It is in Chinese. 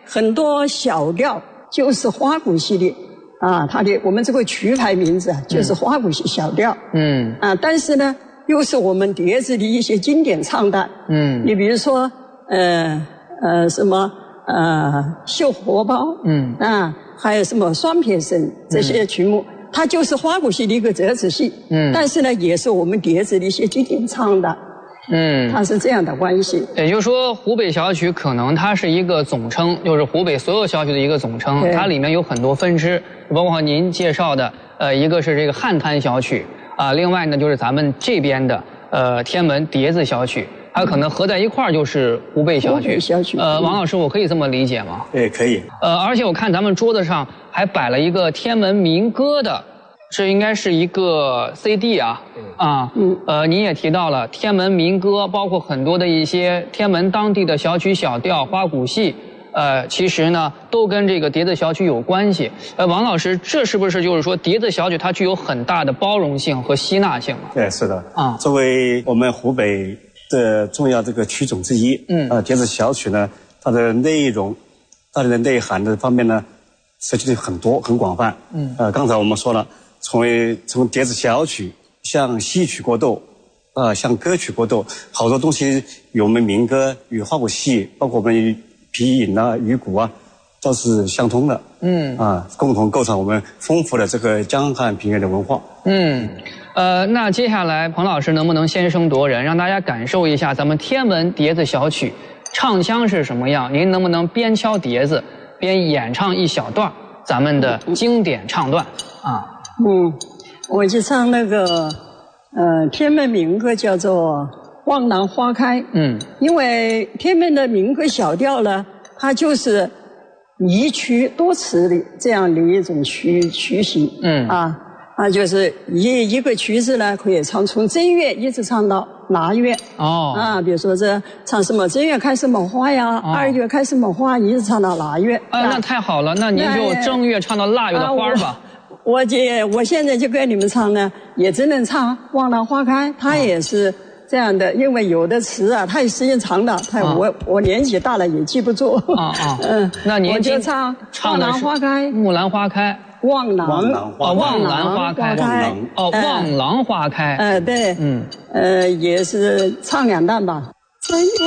很多小调就是花鼓系列啊，我们这个曲牌名字啊就是花鼓小调。但是呢，又是我们碟子的一些经典唱段。你比如说什么绣荷包，还有什么双撇绳这些曲目，它就是花鼓戏的一个折子戏。但是呢，也是我们碟子的一些经典唱段。它是这样的关系。 也就是说，湖北小曲可能它是一个总称，就是湖北所有小曲的一个总称，它里面有很多分支，包括您介绍的，一个是这个汉滩小曲啊，另外呢就是咱们这边的天门碟子小曲，它可能合在一块儿就是湖北小曲。王老师，我可以这么理解吗？ 对，可以。 而且我看咱们桌子上还摆了一个天门民歌的。这应该是一个 CD 啊，您也提到了天门民歌，包括很多的一些天门当地的小曲小调、花鼓戏，其实呢都跟这个碟子小曲有关系。王老师，这是不是就是说碟子小曲它具有很大的包容性和吸纳性啊？ 对，是的。作为我们湖北的重要这个曲种之一，碟子小曲呢，它的内容、它的内涵的方面呢，涉及的很多、很广泛。刚才我们说了。从碟子小曲向戏曲过渡，向歌曲过渡，好多东西与我们民歌、与花鼓戏，包括我们皮影啊、鱼鼓啊，都是相通的。共同构成我们丰富的这个江汉平原的文化。 那接下来彭老师能不能先声夺人，让大家感受一下咱们天门碟子小曲唱腔是什么样？您能不能边敲碟子边演唱一小段咱们的经典唱段啊？ 我去唱那个天门民歌叫做《望郎花开》。因为天门的民歌小调呢，它就是一曲多词的这样的一种曲型。它就是一个曲子呢，可以唱从正月一直唱到腊月。比如说这唱什么正月开什么花呀，2月开什么花，一直唱到腊月。 那太好了，那您就正月唱到腊月的花吧。 我现在就跟你们唱呢，也只能唱《望郎花开》，它也是这样的，因为有的词啊，它有时间长的，我年纪大了也记不住。 那您我就唱《望郎花开》、《 木兰花开》、 望郎花开。望郎花开。 对。也是唱2段吧。